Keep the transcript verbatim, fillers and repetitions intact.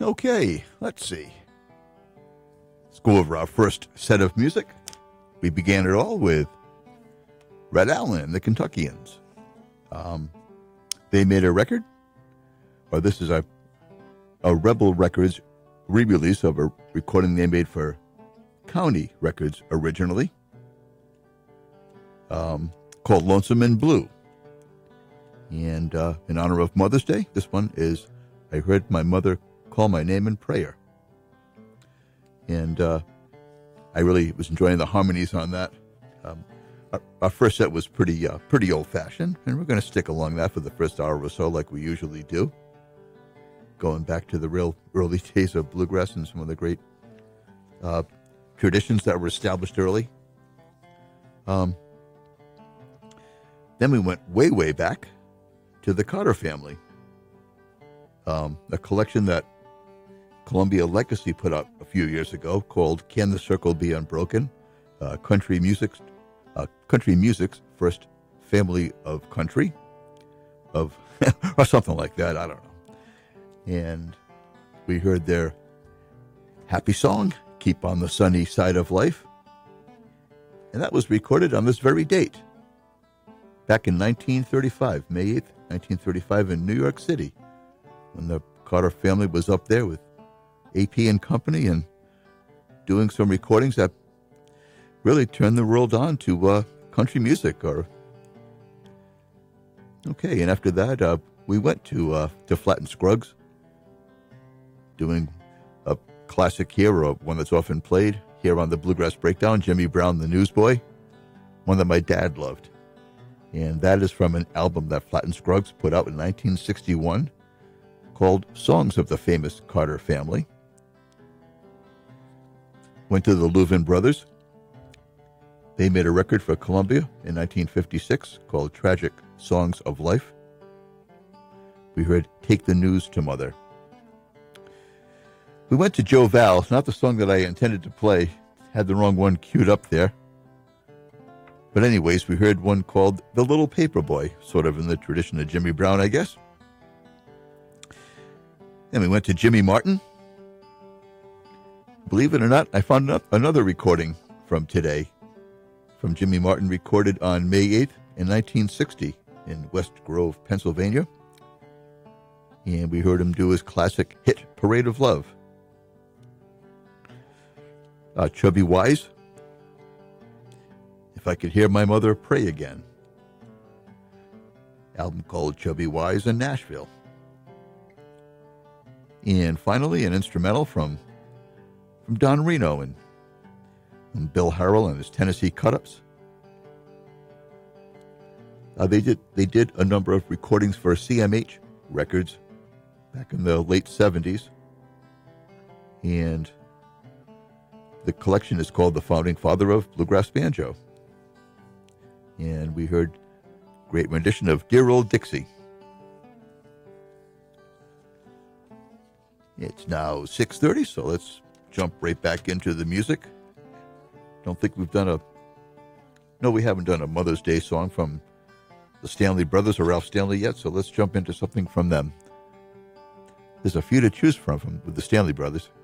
Okay, let's see. Let's go over our first set of music. We began it all with Red Allen and the Kentuckians. Um, they made a record, or this is a, a Rebel Records re-release of a recording they made for County Records originally, um, called Lonesome and Blue. And uh, in honor of Mother's Day, this one is I Heard My Mother Call My Name in Prayer. And uh, I really was enjoying the harmonies on that. Um, our, our first set was pretty uh, pretty old-fashioned, and we're going to stick along that for the first hour or so like we usually do, going back to the real early days of bluegrass and some of the great uh, traditions that were established early. Um, then we went way, way back to the Carter family, um, a collection that Columbia Legacy put out a few years ago called "Can the Circle Be Unbroken?" Uh, country music's uh, country music's first family of country, of or something like that. I don't know. And we heard their happy song, "Keep on the Sunny Side of Life," and that was recorded on this very date, back in nineteen thirty-five, May eighth, nineteen thirty-five, in New York City, when the Carter family was up there with A P and Company and doing some recordings that really turned the world on to uh, country music. Or okay, and after that, uh, we went to uh, to Flatt and Scruggs, doing a classic here, or one that's often played here on the Bluegrass Breakdown, Jimmy Brown, the Newsboy, one that my dad loved. And that is from an album that Flatt and Scruggs put out in nineteen sixty-one called Songs of the Famous Carter Family. Went to the Louvin Brothers. They made a record for Columbia in nineteen fifty-six called Tragic Songs of Life. We heard Take the News to Mother. We went to Joe Val, not the song that I intended to play, had the wrong one queued up there. But anyways, we heard one called The Little Paper Boy, sort of in the tradition of Jimmy Brown, I guess. Then we went to Jimmy Martin. Believe it or not, I found another recording from today, from Jimmy Martin, recorded on May eighth in nineteen sixty in West Grove, Pennsylvania. And we heard him do his classic hit, Parade of Love. Uh, Chubby Wise, If I Could Hear My Mother Pray Again. Album called Chubby Wise in Nashville. And finally, an instrumental from from Don Reno and, and Bill Harrell and his Tennessee Cut-Ups. Uh, they did they did a number of recordings for C M H Records back in the late seventies. And the collection is called The Founding Father of Bluegrass Banjo. And we heard a great rendition of Dear Old Dixie. It's now six thirty, so let's jump right back into the music. Don't think we've done a... No, we haven't done a Mother's Day song from the Stanley Brothers or Ralph Stanley yet, so let's jump into something from them. There's a few to choose from, from with the Stanley Brothers.